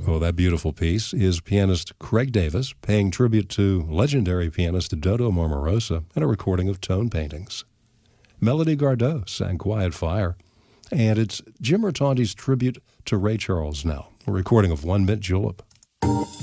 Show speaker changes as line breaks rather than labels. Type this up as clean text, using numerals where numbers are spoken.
Oh, that beautiful piece is pianist Craig Davis paying tribute to legendary pianist Dodo Marmarosa in a recording of Tone Paintings. Melody Gardot sang Quiet Fire, and it's Jim Murtanti's tribute to Ray Charles now, a recording of One Mint Julep.